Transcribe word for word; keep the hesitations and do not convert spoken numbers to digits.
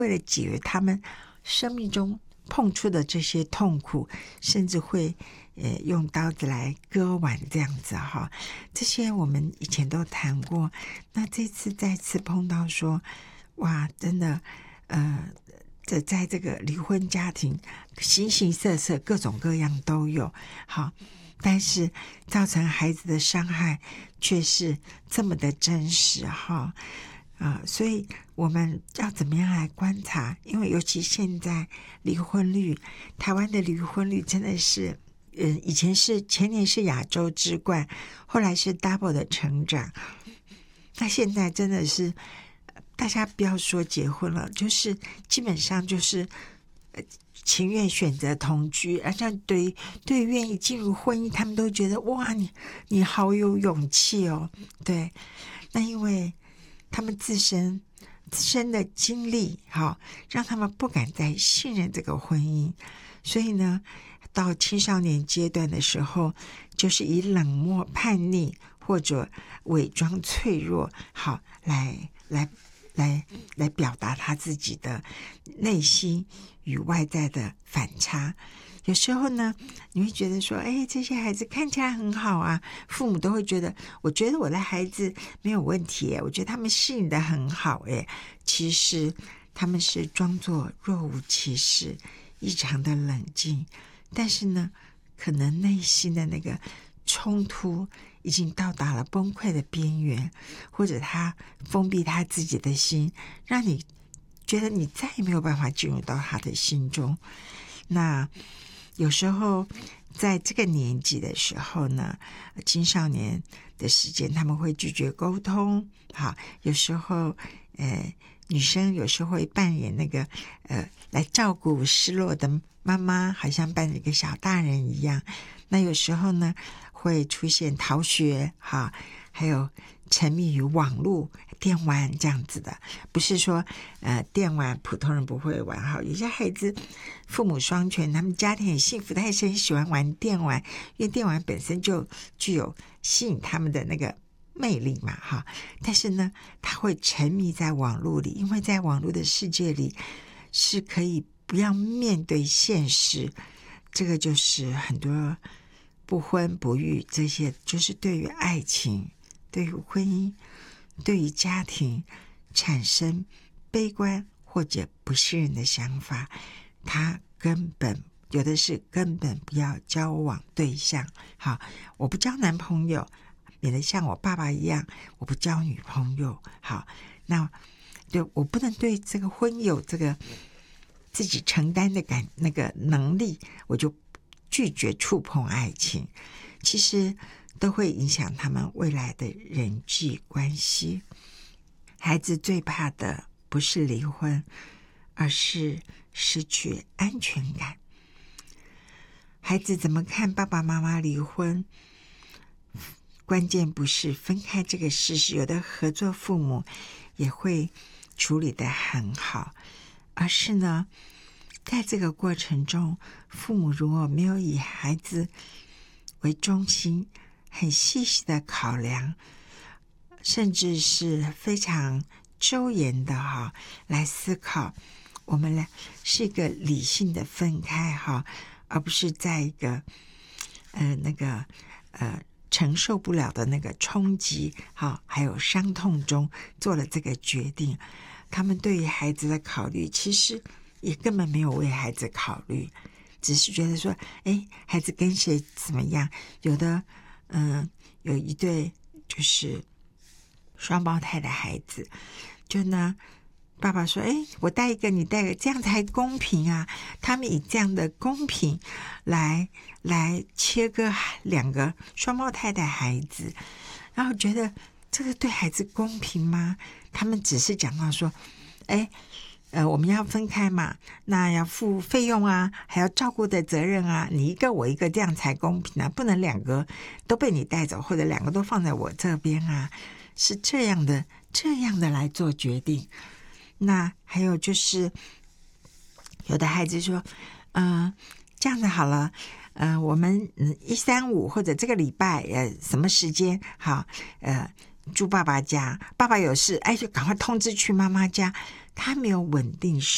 为了解决他们生命中碰触的这些痛苦，甚至会呃用刀子来割腕这样子哈。这些我们以前都谈过，那这次再次碰到说，哇，真的呃这在这个离婚家庭形形色色，各种各样都有。好，但是造成孩子的伤害却是这么的真实哈。啊、呃，所以我们要怎么样来观察？因为尤其现在离婚率，台湾的离婚率真的是，呃，以前是前年是亚洲之冠，后来是 double 的成长，那现在真的是，大家不要说结婚了，就是基本上就是，呃，情愿选择同居，而且对对愿意进入婚姻，他们都觉得哇，你你好有勇气哦，对，那因为他们自身自身的经历哈，让他们不敢再信任这个婚姻，所以呢，到青少年阶段的时候，就是以冷漠、叛逆或者伪装脆弱，好来来来来表达他自己的内心与外在的反差。有时候呢，你会觉得说，哎，这些孩子看起来很好啊，父母都会觉得，我觉得我的孩子没有问题，我觉得他们适应的很好，哎，其实他们是装作若无其事，异常的冷静，但是呢，可能内心的那个冲突已经到达了崩溃的边缘，或者他封闭他自己的心，让你觉得你再也没有办法进入到他的心中。那有时候在这个年纪的时候呢，青少年的时间他们会拒绝沟通，好，有时候呃女生有时候会扮演那个呃来照顾失落的妈妈，好像扮演一个小大人一样。那有时候呢会出现逃学，哈，还有沉迷于网络电玩这样子的，不是说呃电玩普通人不会玩哈，有些孩子父母双全，他们家庭很幸福，他也是很喜欢玩电玩，因为电玩本身就具有吸引他们的那个魅力嘛哈。但是呢，他会沉迷在网络里，因为在网络的世界里是可以不要面对现实，这个就是很多不婚不育，这些就是对于爱情、对于婚姻、对于家庭产生悲观或者不信任的想法，他根本有的是根本不要交往对象。好，我不交男朋友，免得像我爸爸一样，我不交女朋友。好，那对我不能对这个婚有这个自己承担的感那个能力，我就拒绝触碰爱情，其实都会影响他们未来的人际关系。孩子最怕的不是离婚，而是失去安全感。孩子怎么看爸爸妈妈离婚？关键不是分开这个事实，有的合作父母也会处理得很好，而是呢，在这个过程中，父母如果没有以孩子为中心，很细细的考量，甚至是非常周延的哈来思考，我们俩是一个理性的分开哈，而不是在一个呃那个呃承受不了的那个冲击哈，还有伤痛中做了这个决定。他们对于孩子的考虑，其实也根本没有为孩子考虑，只是觉得说，哎，孩子跟谁怎么样？有的，嗯，有一对就是双胞胎的孩子，就呢，爸爸说，哎，我带一个，你带一个，这样才公平啊！他们以这样的公平来来切割两个双胞胎的孩子，然后觉得这个对孩子公平吗？他们只是讲到说，哎，呃，我们要分开嘛，那要付费用啊，还要照顾的责任啊，你一个我一个，这样才公平啊，不能两个都被你带走，或者两个都放在我这边啊，是这样的，这样的来做决定。那还有就是，有的孩子说，嗯、呃，这样子好了，呃，我们一三五或者这个礼拜呃什么时间好，呃。住爸爸家，爸爸有事，哎，就赶快通知去妈妈家。他没有稳定